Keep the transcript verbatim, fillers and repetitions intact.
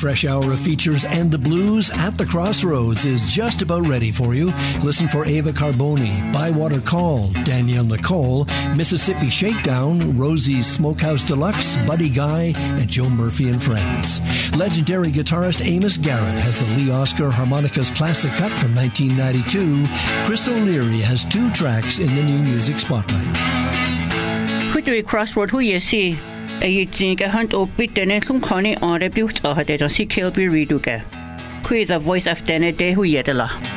fresh hour of features and the blues at the Crossroads is just about ready for you. Listen for Ava Carboni, Bywater Call, Danielle Nicole, Mississippi Shakedown, Rosie's Smokehouse Deluxe, Buddy Guy, and Joe Murphy and Friends. Legendary guitarist Amos Garrett has the Lee Oscar Harmonicas Classic Cut from nineteen ninety-two. Chris O'Leary has two tracks in the New Music Spotlight. Kudri Crossroad hu yesi a jinga hunt o bit dene lum khani on rebut a hade si Kilby Reduga. Who is the voice of Dene de hu yedela.